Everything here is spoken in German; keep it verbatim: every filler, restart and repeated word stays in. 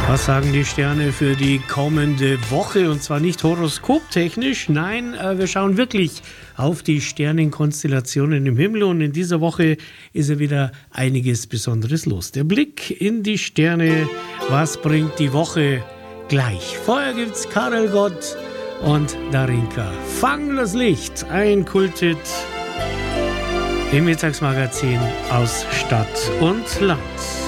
Was sagen die Sterne für die kommende Woche? Und zwar nicht horoskoptechnisch, nein, wir schauen wirklich auf die Sternenkonstellationen im Himmel. Und in dieser Woche ist ja wieder einiges Besonderes los. Der Blick in die Sterne, was bringt die Woche gleich? Vorher gibt's Karel Gott und Darinka. Fang das Licht, ein Kulthit im Mittagsmagazin aus Stadt und Land.